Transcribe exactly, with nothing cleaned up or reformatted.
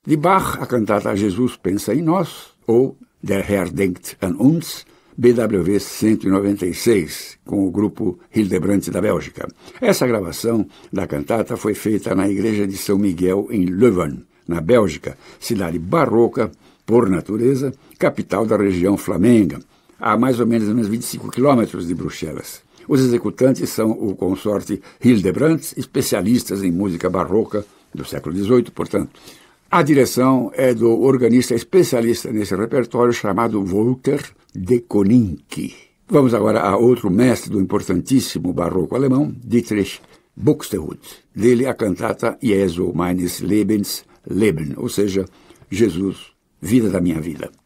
De Bach, a cantata Jesus Pensa em Nós, ou Der Herr denkt an uns, B W V cento e noventa e seis, com o grupo Hildebrandt da Bélgica. Essa gravação da cantata foi feita na igreja de São Miguel, em Leuven, na Bélgica, cidade barroca, por natureza, capital da região flamenga, a mais ou menos uns vinte e cinco quilômetros de Bruxelas. Os executantes são o consorte Hildebrandt, especialistas em música barroca do século dezoito, portanto. A direção é do organista especialista nesse repertório chamado Walter de Koninck. Vamos agora a outro mestre do importantíssimo barroco alemão, Dietrich Buxtehude. Dele a cantata Jesu meines Lebens Leben, ou seja, Jesus, vida da minha vida.